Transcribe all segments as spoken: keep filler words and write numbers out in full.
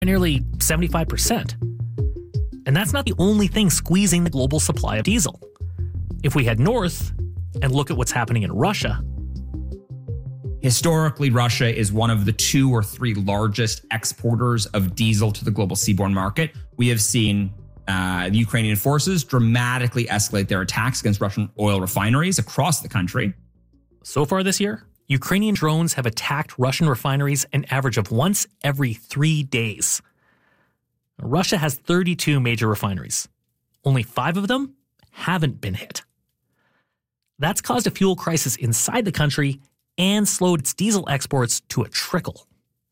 nearly seventy-five percent. And that's not the only thing squeezing the global supply of diesel. If we head north and look at what's happening in Russia. Historically, Russia is one of the two or three largest exporters of diesel to the global seaborne market. We have seen uh, the Ukrainian forces dramatically escalate their attacks against Russian oil refineries across the country. So far this year, Ukrainian drones have attacked Russian refineries an average of once every three days. Russia has thirty-two major refineries. Only five of them haven't been hit. That's caused a fuel crisis inside the country and slowed its diesel exports to a trickle.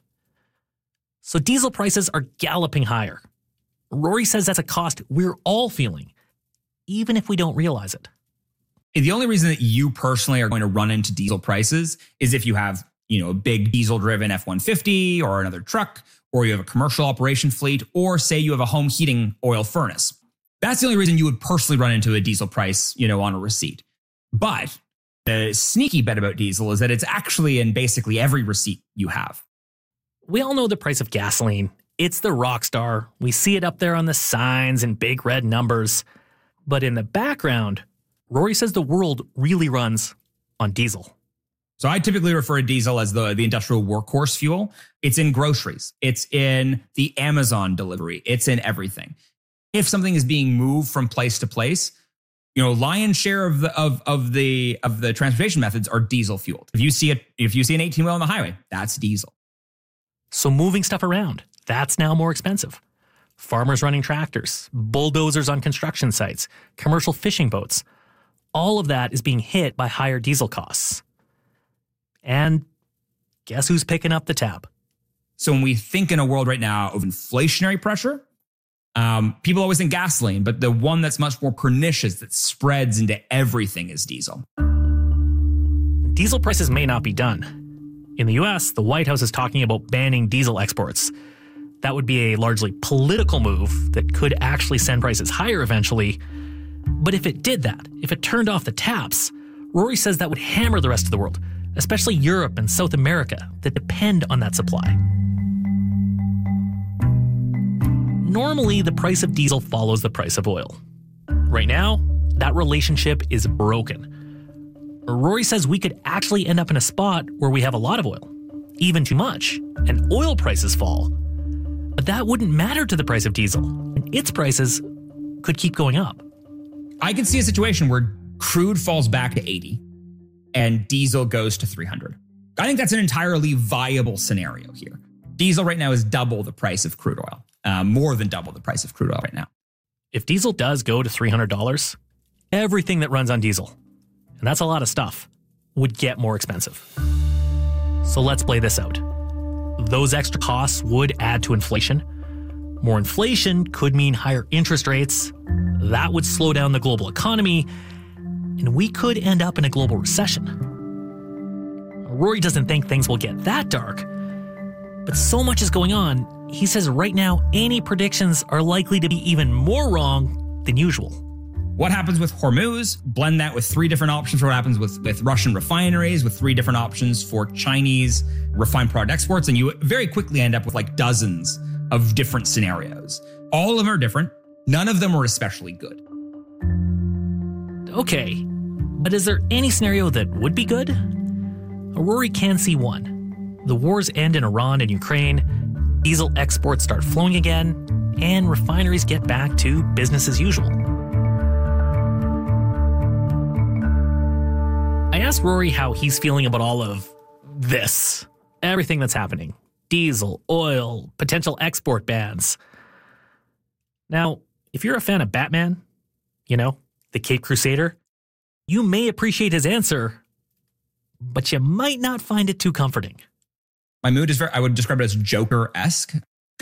So diesel prices are galloping higher. Rory says that's a cost we're all feeling, even if we don't realize it. The only reason that you personally are going to run into diesel prices is if you have, you know, a big diesel-driven F one fifty or another truck, or you have a commercial operation fleet, or say you have a home heating oil furnace. That's the only reason you would personally run into a diesel price, you know, on a receipt. But the sneaky bet about diesel is that it's actually in basically every receipt you have. We all know the price of gasoline. It's the rock star. We see it up there on the signs in big red numbers. But in the background, Rory says the world really runs on diesel. So I typically refer to diesel as the, the industrial workhorse fuel. It's in groceries. It's in the Amazon delivery. It's in everything. If something is being moved from place to place, you know, lion's share of the of of the of the transportation methods are diesel fueled. If you see it, if you see an eighteen wheel on the highway, that's diesel. So moving stuff around, that's now more expensive. Farmers running tractors, bulldozers on construction sites, commercial fishing boats. All of that is being hit by higher diesel costs. And guess who's picking up the tab? So when we think in a world right now of inflationary pressure, um, people always think gasoline, but the one that's much more pernicious that spreads into everything is diesel. Diesel prices may not be done. In the U S, the White House is talking about banning diesel exports. That would be a largely political move that could actually send prices higher eventually. But if it did that, if it turned off the taps, Rory says that would hammer the rest of the world, especially Europe and South America that depend on that supply. Normally, the price of diesel follows the price of oil. Right now, that relationship is broken. Rory says we could actually end up in a spot where we have a lot of oil, even too much, and oil prices fall. But that wouldn't matter to the price of diesel, and its prices could keep going up. I can see a situation where crude falls back to eighty and diesel goes to three hundred. I think that's an entirely viable scenario here. Diesel right now is double the price of crude oil, uh, more than double the price of crude oil right now. If diesel does go to three hundred dollars, everything that runs on diesel, and that's a lot of stuff, would get more expensive. So let's play this out. Those extra costs would add to inflation. More inflation could mean higher interest rates. That would slow down the global economy, and we could end up in a global recession. Rory doesn't think things will get that dark, but so much is going on, he says right now any predictions are likely to be even more wrong than usual. What happens with Hormuz? Blend that with three different options for what happens with, with Russian refineries, with three different options for Chinese refined product exports, and you very quickly end up with like dozens of different scenarios. All of them are different. None of them are especially good. Okay, but is there any scenario that would be good? Rory can see one. The wars end in Iran and Ukraine, diesel exports start flowing again, and refineries get back to business as usual. I asked Rory how he's feeling about all of this, everything that's happening. Diesel, oil, potential export bans. Now, if you're a fan of Batman, you know, the Caped Crusader, you may appreciate his answer, but you might not find it too comforting. My mood is very, I would describe it as Joker-esque.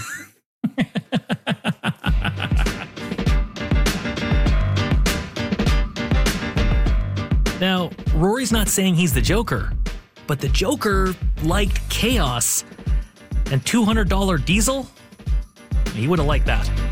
Now, Rory's not saying he's the Joker, but the Joker liked chaos, and two hundred dollars diesel? He would have liked that.